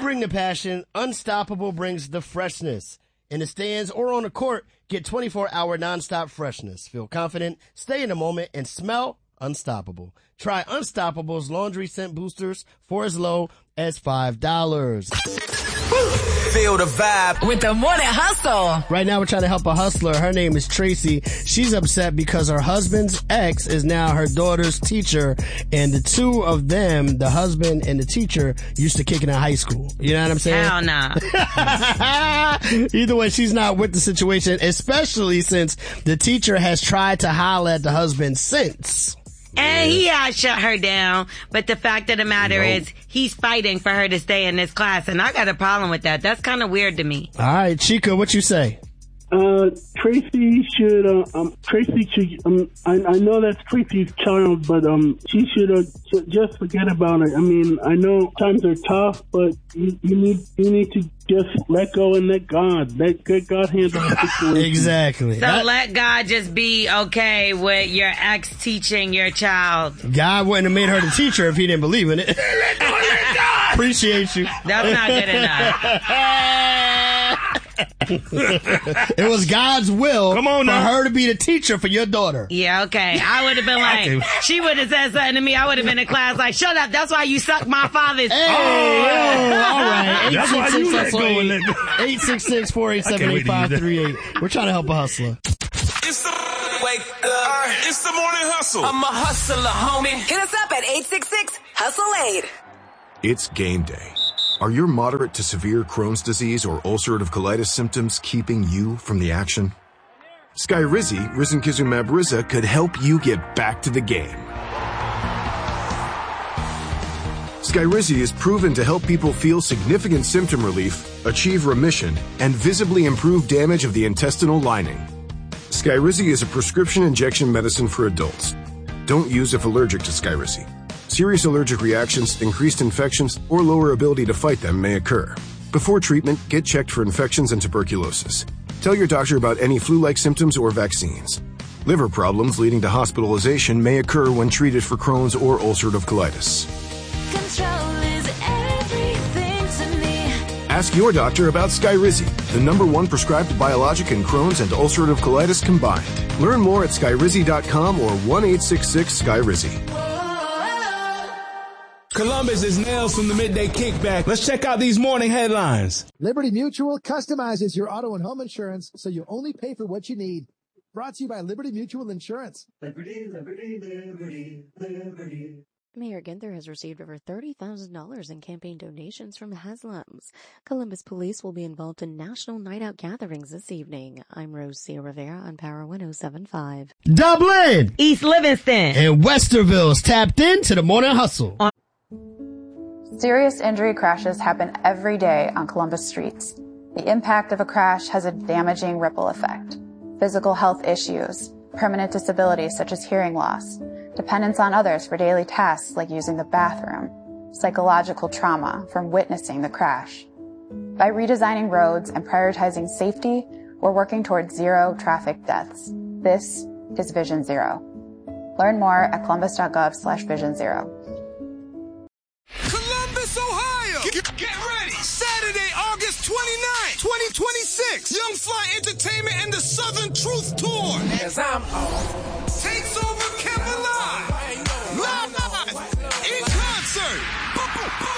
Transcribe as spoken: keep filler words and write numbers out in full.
bring the passion. Unstoppable brings the freshness. In the stands or on the court, get twenty-four hour nonstop freshness. Feel confident, stay in the moment, and smell unstoppable. Try Unstoppable's laundry scent boosters for as low as five dollars. Feel the vibe with the Morning Hustle. Right now we're trying to help a hustler. Her name is Tracy. She's upset because her husband's ex is now her daughter's teacher, and the two of them, the husband and the teacher, used to kick it in high school. You know what I'm saying? Hell no. Either way, she's not with the situation, especially since the teacher has tried to holler at the husband since. And he has shut her down, but the fact of the matter nope. is he's fighting for her to stay in this class, and I got a problem with that. That's kind of weird to me. All right, Chica, what you say? Uh, Tracy should, uh, um, Tracy should, um, I, I know that's Tracy's child, but, um, she should, uh, should just forget about it. I mean, I know times are tough, but you, you need, you need to just let go and let God, let, let God handle the situation. Exactly. So that, let God just be okay with your ex teaching your child. God wouldn't have made her the teacher if he didn't believe in it. Appreciate you. That's not good enough. It was God's will Come on for now. her to be the teacher for your daughter. Yeah, okay. I would have been like, she would have said something to me. I would have been in class like, shut up. That's why you suck my father's. Hey, oh. yo, all right. That's why you let go and let go. eight six six, four eight seven, eight five three eight. We're trying to help a hustler. It's the wake up. It's the morning hustle. I'm a hustler, homie. Hit us up at eight six six, hustle eight. It's game day. Are your moderate to severe Crohn's disease or ulcerative colitis symptoms keeping you from the action? Skyrizi, risankizumab Riza, could help you get back to the game. Skyrizi is proven to help people feel significant symptom relief, achieve remission, and visibly improve damage of the intestinal lining. Skyrizi is a prescription injection medicine for adults. Don't use if allergic to Skyrizi. Serious allergic reactions, increased infections, or lower ability to fight them may occur. Before treatment, get checked for infections and tuberculosis. Tell your doctor about any flu-like symptoms or vaccines. Liver problems leading to hospitalization may occur when treated for Crohn's or ulcerative colitis. Control is everything to me. Ask your doctor about Skyrizi, the number one prescribed biologic in Crohn's and ulcerative colitis combined. Learn more at skyrizi dot com or one eight six six Skyrizi. Columbus is Nails from the Midday Kickback. Let's check out these morning headlines. Liberty Mutual customizes your auto and home insurance so you only pay for what you need. Brought to you by Liberty Mutual Insurance. Liberty, liberty, liberty, liberty. Mayor Ginther has received over thirty thousand dollars in campaign donations from Haslam's. Columbus Police will be involved in national night out gatherings this evening. I'm Rosia Rivera on Power one oh seven point five. Dublin, East Livingston, and Westerville's tapped into the morning hustle. On- Serious injury crashes happen every day on Columbus streets. The impact of a crash has a damaging ripple effect. Physical health issues, permanent disabilities such as hearing loss, dependence on others for daily tasks like using the bathroom, psychological trauma from witnessing the crash. By redesigning roads and prioritizing safety, we're working towards zero traffic deaths. This is Vision Zero. Learn more at columbus.gov slash vision zero. Columbus, Ohio. Get, get ready. Saturday, August twenty-ninth, twenty twenty-six. Young Fly Entertainment and the Southern Truth Tour. As I'm on. Takes over Kevin Live. Live in concert.